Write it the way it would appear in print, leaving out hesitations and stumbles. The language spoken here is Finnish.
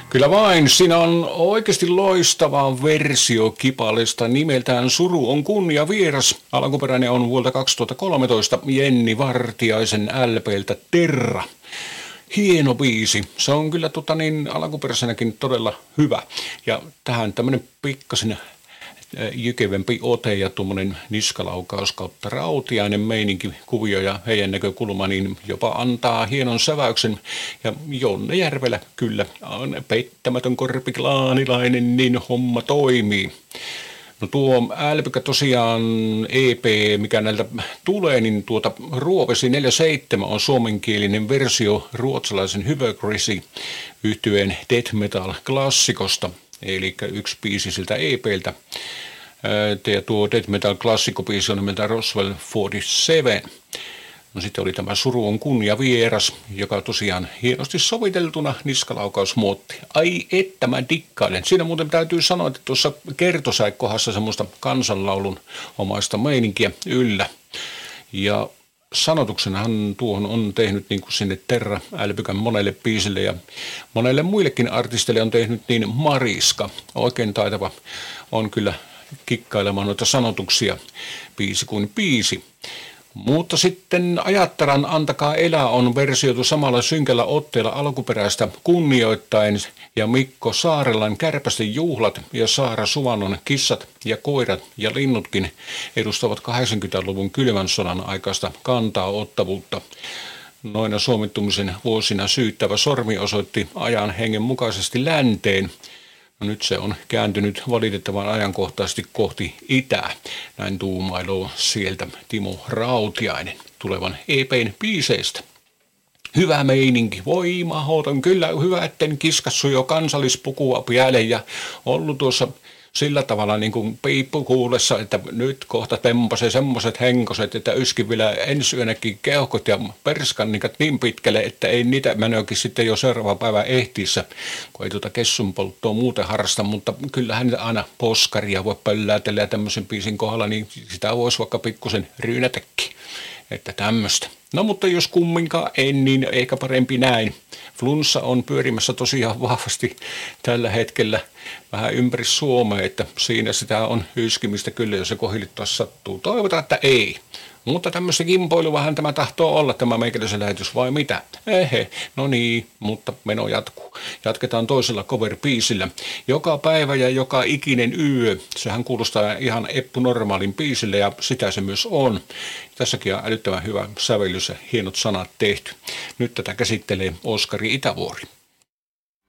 Kyllä vain, siinä on oikeasti loistava versio Kipalesta nimeltään Suru on kunnia vieras. Alkuperäinen on vuodelta 2013 Jenni Vartiaisen LP:ltä Terra. Hieno biisi. Se on kyllä alkuperäisenäkin todella hyvä. Ja tähän tämmönen pikkasen jykevempi ote ja tuommoinen niskalaukaus kautta rautiainen meininki, kuvio ja heidän näkökulma, niin jopa antaa hienon säväyksen. Ja Jonne Järvelä kyllä on pettämätön korpiklaanilainen, niin homma toimii. No tuo Älpykä tosiaan EP, mikä näiltä tulee, niin Ruovesi 47 on suomenkielinen versio ruotsalaisen Hypocrisy yhtyeen death metal klassikosta, eli yksi biisi siltä EPltä. Ja tuo death metal klassikkobiisi on nimeltä Roswell 47. No sitten oli tämä Suru on kunnia vieras, joka tosiaan hienosti soviteltuna niskalaukausmuotti. Ai että mä dikkailen. Siinä muuten täytyy sanoa, että tuossa kertosäikkohassa semmoista kansanlaulun omaista meininkiä yllä. Ja sanotuksenahan tuohon on tehnyt niin kuin sinne Terra Älpykän monelle biisille ja monelle muillekin artisteille on tehnyt niin Mariska. Oikein taitava on kyllä kikkailemaan noita sanotuksia biisi kuin biisi. Mutta sitten Ajattaran Antakaa elää on versioitu samalla synkällä otteella alkuperäistä kunnioittain ja Mikko Saarellan Kärpästen juhlat ja Saara Suvannon Kissat ja koirat ja linnutkin edustavat 80-luvun kylmän sodan aikaista kantaa ottavuutta. Noina suomittumisen vuosina syyttävä sormi osoitti ajan hengen mukaisesti länteen. No nyt se on kääntynyt valitettavan ajankohtaisesti kohti itää. Näin tuumailuu sieltä Timo Rautiainen tulevan EP:n biiseistä. Hyvä meininki, voi mahoton, kyllä hyvä, etten kiskassu jo kansallispukua päälle ja ollut tuossa sillä tavalla niin kuin piippukuulessa, että nyt kohta tempasee semmoiset henkoset, että yskin vielä ensi yönäkin keuhkot ja perskannikat niin pitkälle, että ei niitä menökin sitten jo seuraava päivä ehtiessä, kun ei kessun polttoa muuten harrasta, mutta kyllähän aina poskaria voi pöllätellä ja tämmöisen biisin kohdalla, niin sitä voisi vaikka pikkusen ryynätäkin, että tämmöistä. No mutta jos kumminkaan en, niin ehkä parempi näin. Flunssa on pyörimässä tosiaan vahvasti tällä hetkellä vähän ympäri Suomea, että siinä sitä on yskimistä kyllä, jos se kohille taas sattuu. Toivotaan, että ei. Mutta tämmöistä kimpoiluvahan tämä tahtoo olla, tämä meikäläisen lähetys, vai mitä? No niin, mutta meno jatkuu. Jatketaan toisella cover-biisillä. Joka päivä ja joka ikinen yö. Sehän kuulostaa ihan Eppu Normaalin biisille ja sitä se myös on. Tässäkin on älyttömän hyvä sävellys ja hienot sanat tehty. Nyt tätä käsittelee Oskari Itävuori.